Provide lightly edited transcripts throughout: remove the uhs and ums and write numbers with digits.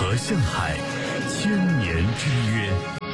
河向海，千年之约。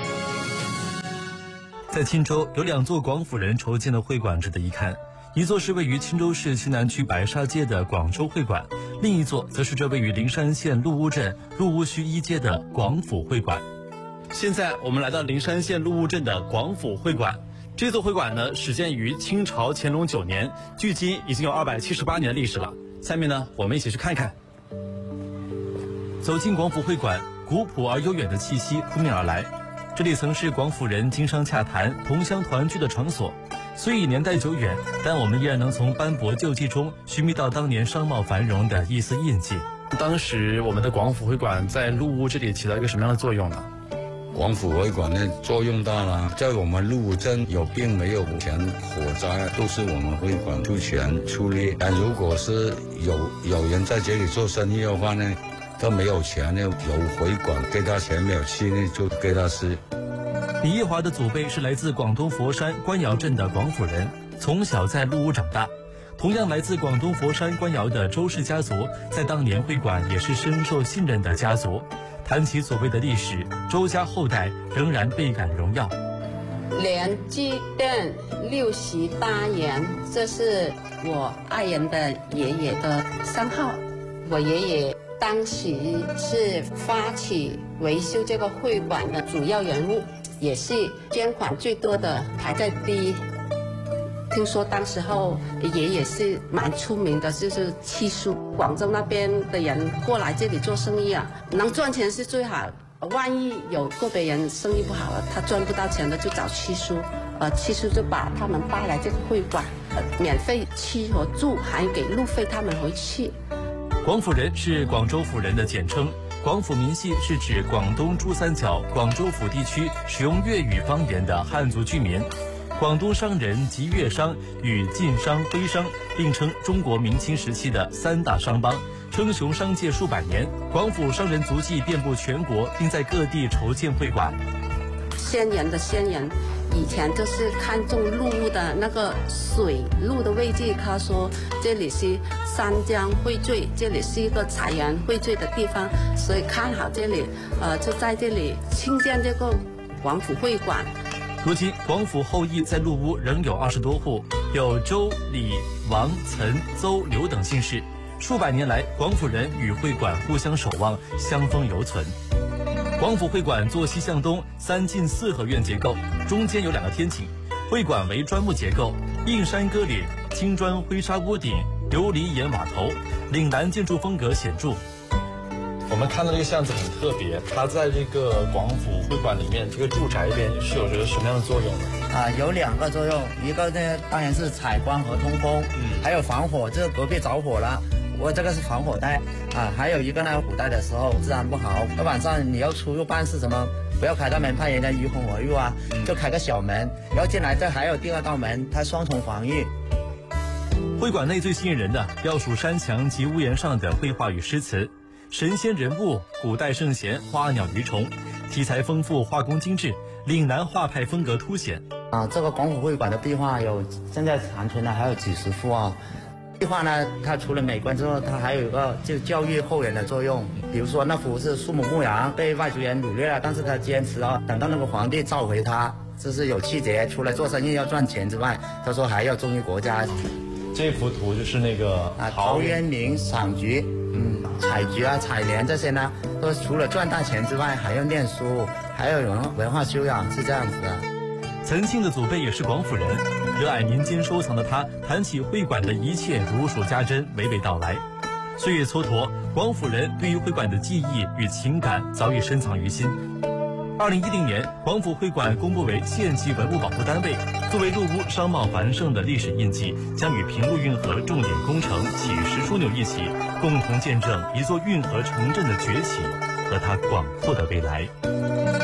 在钦州有2座广府人筹建的会馆值得一看，一座是位于钦州市西南区白沙街的广州会馆，另一座则是这位于灵山县鹿屋镇鹿屋区1街的广府会馆。现在我们来到灵山县鹿屋镇的广府会馆，这座会馆呢始建于清朝乾隆9年，距今已经有278年的历史了。下面呢，我们一起去看一看。走进广府会馆，古朴而悠远的气息扑面而来。这里曾是广府人经商洽谈、同乡团聚的场所，虽已年代久远，但我们依然能从斑驳旧迹中寻觅到当年商贸繁荣的一丝印记。当时我们的广府会馆在鹿屋这里起到一个什么样的作用呢？ 广府会馆的作用大了，在我们鹿屋镇有病没有钱火灾，都是我们会馆出钱出力。但如果是有人在这里做生意的话呢，他没有钱呢，有会馆给他钱，没有气呢就给他吃。 李义华的祖辈是来自广东佛山官窑镇的广府人，从小在鹿屋长大。同样来自广东佛山官窑的周氏家族，在当年会馆也是深受信任的家族。谈起所谓的历史，周家后代仍然倍感荣耀。 连居店6席8檐，这是我爱人的爷爷的商号。我爷爷当时是发起维修这个会馆的主要人物，也是捐款最多的，排在第一。听说当时候爷爷是蛮出名的，就是七叔。广州那边的人过来这里做生意啊，能赚钱是最好。万一有个别人生意不好了，他赚不到钱的，就找七叔。七叔就把他们带来这个会馆，免费吃和住，还给路费他们回去。 广府人是广州府人的简称，广府民系是指广东珠三角、广州府地区使用粤语方言的汉族居民。广东商人及粤商与晋商、徽商并称中国明清时期的3大商帮，称雄商界数百年。广府商人足迹遍布全国，并在各地筹建会馆。 先人的先人以前就是看中鹿屋的那个水路的位置，他说这里是三江汇聚，这里是一个财源汇聚的地方，所以看好这里，就在这里兴建这个广府会馆。 如今广府后裔在鹿屋仍有20多户，有周、李、王、岑、邹、刘等姓氏。数百年来，广府人与会馆互相守望，相风犹存。广府会馆坐西向东，3进4合院结构，中间有2个天井。会馆为砖木结构，映山割岭，青砖灰纱屋顶，琉璃檐瓦头，岭南建筑风格显著。我们看到这个巷子很特别，它在这个广府会馆里面，这个住宅边是有着什么样的作用呢？ 有2个作用，一个呢当然是采光和通风，还有防火，这个隔壁着火了，我这个是防火带还有一个呢，古代的时候治安不好，晚上你要出入办事什么，不要开大门，怕人家疑魂而入啊，就开个小门，然后进来这还有第2道门，它双重防御。 会馆内最吸引人的要数山墙及屋檐上的绘画与诗词。神仙人物、古代圣贤、花鸟鱼虫，题材丰富，画工精致，岭南画派风格凸显。 这个广府会馆的壁画有现在残存的还有几十幅啊。壁画呢，它除了美观之后，它还有一个就教育后人的作用。比如说那幅是苏母牧羊，被外族人掳掠了，但是他坚持等到那个皇帝召回他，这是有气节。除了做生意要赚钱之外，他说还要忠于国家。 这幅图就是那个陶渊明赏菊。采菊采莲这些呢，都除了赚大钱之外，还要念书，还要有文化修养，是这样子的。 岑庆的祖辈也是广府人，热爱民间收藏的他，谈起会馆的一切如数家珍，娓娓道来。岁月蹉跎，广府人对于会馆的记忆与情感早已深藏于心。2010年，广府会馆公布为县级文物保护单位，作为鹿屋商贸繁盛的历史印记，将与平陆运河重点工程起石枢纽一起，共同见证一座运河城镇的崛起和它广阔的未来。